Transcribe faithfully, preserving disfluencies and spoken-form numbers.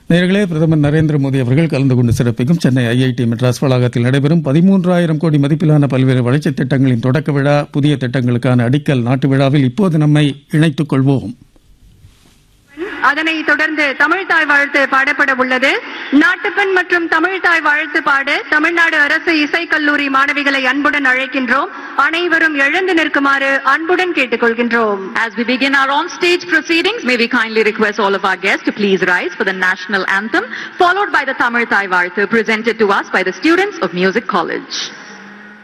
நேயர்களே, பிரதமர் நரேந்திர மோடி அவர்கள் கலந்து கொண்டு சிறப்பிக்கும் சென்னை ஐஐடி மெட்ராஸ் வளாகத்தில் நடைபெறும் பதிமூன்றாயிரம் கோடி மதிப்பிலான பல்வேறு வளர்ச்சித் திட்டங்களின் தொடக்க விழா, புதிய திட்டங்களுக்கான அடிக்கல் நாட்டு விழாவில் இப்போது நம்மை இணைத்துக் கொள்வோம். அதனைத் தொடர்ந்து தமிழ் தாய் வாழ்த்து பாடப்பட உள்ளது. நாட்டுப்பெண் மற்றும் தமிழ் தாய் வாழ்த்து பாட தமிழ்நாடு அரசு இசைக்கல்லூரி மாணவிகளை அன்புடன் அழைக்கின்றோம். அனைவரும் எழுந்து நிற்குமாறு அன்புடன் கேட்டுக்கொள்கின்றோம். As we begin our on-stage proceedings, may we kindly request all of our guests to please rise for the national anthem, followed by the Tamil Thai Varthu presented to us by the students of Music College.